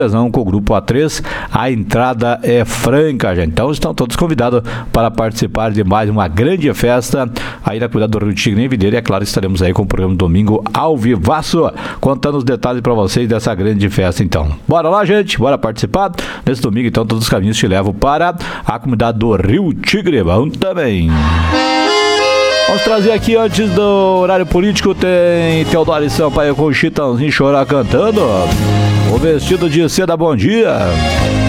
com o grupo A3, a entrada é franca, gente. Então estão todos convidados para participar de mais uma grande festa aí na comunidade do Rio Tigre, em Videira. E é claro, estaremos aí com o programa domingo ao vivaço, contando os detalhes para vocês dessa grande festa. Então, bora lá, gente, bora participar. Nesse domingo, então, todos os caminhos te levam para a comunidade do Rio Tigre. Vamos também. Vamos trazer aqui, antes do horário político, tem Teodoro Sampaio com Chitãozinho Chorar cantando. O vestido de seda, bom dia.